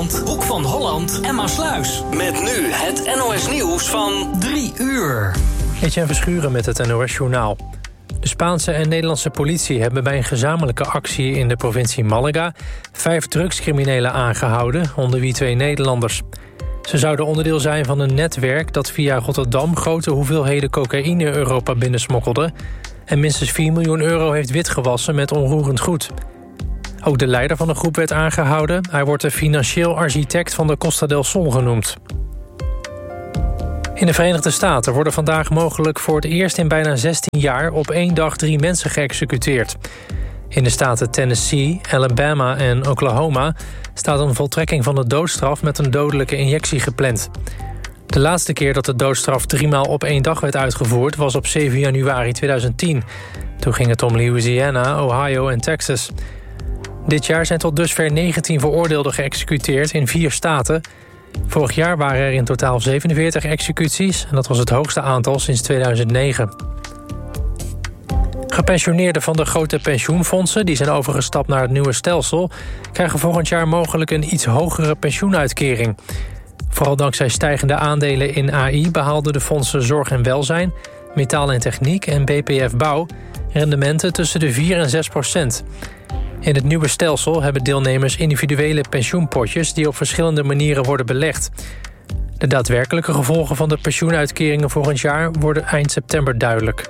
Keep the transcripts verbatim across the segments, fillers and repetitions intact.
Brabant, Hoek van Holland en Maasluis. Met nu het N O S Nieuws van drie uur. Etienne Verschuren met het N O S-journaal. De Spaanse en Nederlandse politie hebben bij een gezamenlijke actie in de provincie Malaga vijf drugscriminelen aangehouden, onder wie twee Nederlanders. Ze zouden onderdeel zijn van een netwerk dat via Rotterdam grote hoeveelheden cocaïne Europa binnensmokkelde en minstens vier miljoen euro heeft witgewassen met onroerend goed. Ook de leider van de groep werd aangehouden. Hij wordt de financieel architect van de Costa del Sol genoemd. In de Verenigde Staten worden vandaag mogelijk voor het eerst in bijna zestien jaar op één dag drie mensen geëxecuteerd. In de staten Tennessee, Alabama en Oklahoma staat een voltrekking van de doodstraf met een dodelijke injectie gepland. De laatste keer dat de doodstraf driemaal op één dag werd uitgevoerd was op zeven januari tweeduizend tien. Toen ging het om Louisiana, Ohio en Texas. Dit jaar zijn tot dusver negentien veroordeelden geëxecuteerd in vier staten. Vorig jaar waren er in totaal zevenenveertig executies en dat was het hoogste aantal sinds tweeduizend negen. Gepensioneerden van de grote pensioenfondsen die zijn overgestapt naar het nieuwe stelsel krijgen volgend jaar mogelijk een iets hogere pensioenuitkering. Vooral dankzij stijgende aandelen in A I behaalden de fondsen Zorg en Welzijn, Metaal en Techniek en B P F Bouw rendementen tussen de vier en zes procent. In het nieuwe stelsel hebben deelnemers individuele pensioenpotjes die op verschillende manieren worden belegd. De daadwerkelijke gevolgen van de pensioenuitkeringen volgend jaar worden eind september duidelijk.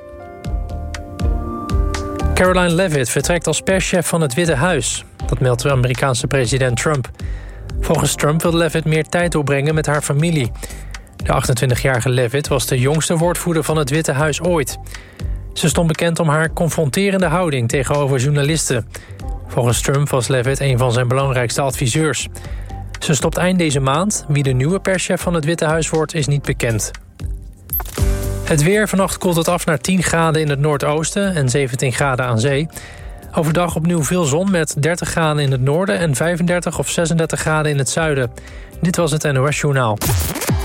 Caroline Leavitt vertrekt als perschef van het Witte Huis. Dat meldt de Amerikaanse president Trump. Volgens Trump wil Leavitt meer tijd doorbrengen met haar familie. De achtentwintigjarige Leavitt was de jongste woordvoerder van het Witte Huis ooit. Ze stond bekend om haar confronterende houding tegenover journalisten. Volgens Trump was Leavitt een van zijn belangrijkste adviseurs. Ze stopt eind deze maand. Wie de nieuwe perschef van het Witte Huis wordt, is niet bekend. Het weer. Vannacht koelt het af naar tien graden in het noordoosten en zeventien graden aan zee. Overdag opnieuw veel zon met dertig graden in het noorden en vijfendertig of zesendertig graden in het zuiden. Dit was het N O S Journaal.